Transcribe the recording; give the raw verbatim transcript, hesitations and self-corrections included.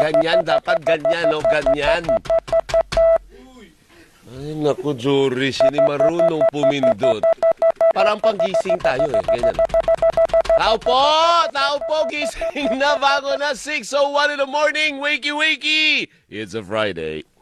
Ganyan, dapat ganyan, o ganyan. Ay, naku, Joris, hindi marunong pumindot. Parang panggising tayo eh, ganyan. Tao po! Tao po! Gising na! Bago na! six oh one in the morning! Wakey, wakey! It's a Friday.